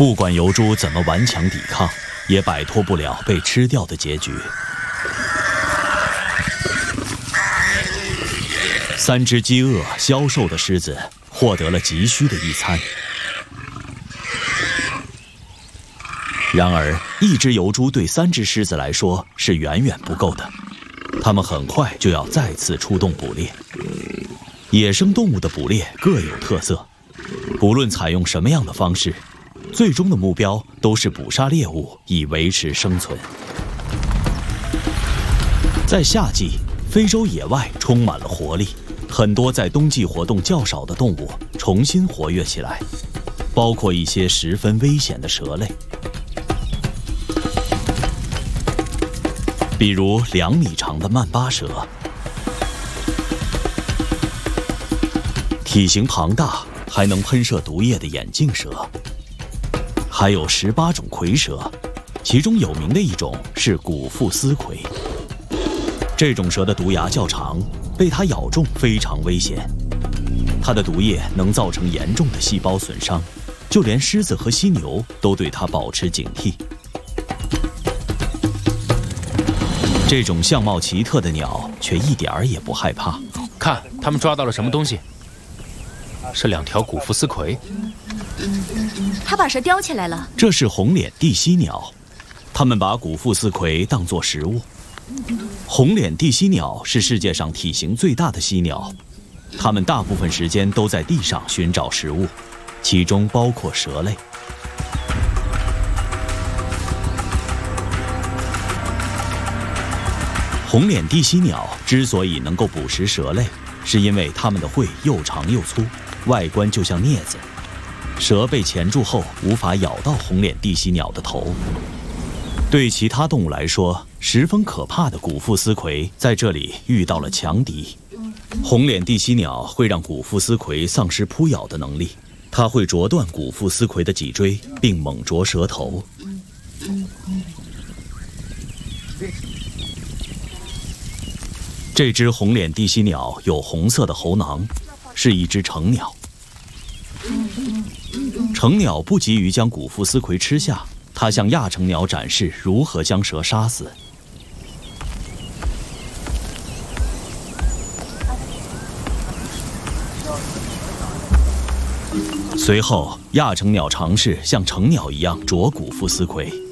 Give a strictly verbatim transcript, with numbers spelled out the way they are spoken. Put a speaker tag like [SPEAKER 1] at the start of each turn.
[SPEAKER 1] 不管疣猪怎么顽强抵抗，也摆脱不了被吃掉的结局。三只饥饿消瘦的狮子获得了急需的一餐。然而，一只疣猪对三只狮子来说是远远不够的，它们很快就要再次出动捕猎。野生动物的捕猎各有特色，不论采用什么样的方式，最终的目标都是捕杀猎物以维持生存。在夏季，非洲野外充满了活力，很多在冬季活动较少的动物重新活跃起来，包括一些十分危险的蛇类，比如两米长的曼巴蛇，体型庞大还能喷射毒液的眼镜蛇，还有十八种蝰蛇，其中有名的一种是古腹丝蝰。这种蛇的毒牙较长，被它咬中非常危险。它的毒液能造成严重的细胞损伤，就连狮子和犀牛都对它保持警惕。这种相貌奇特的鸟却一点儿也不害怕。
[SPEAKER 2] 看，他们抓到了什么东西？是两条古腹丝蝰。
[SPEAKER 3] 他把蛇叼起来了。
[SPEAKER 1] 这是红脸地犀鸟，它们把古腹丝蝰当作食物。红脸地犀鸟是世界上体型最大的犀鸟，它们大部分时间都在地上寻找食物，其中包括蛇类。红脸地犀鸟之所以能够捕食蛇类，是因为它们的喙又长又粗，外观就像镊子，蛇被钳住后无法咬到红脸地犀鸟的头。对其他动物来说，十分可怕的古腹丝蝰在这里遇到了强敌。红脸地犀鸟会让古腹丝蝰丧失扑咬的能力，它会啄断古腹丝蝰的脊椎，并猛啄蛇头。这只红脸地犀鸟有红色的喉囊，是一只成鸟。成鸟不急于将古腹丝蝰吃下，它向亚成鸟展示如何将蛇杀死。随后，亚成鸟尝试像成鸟一样啄古腹丝蝰，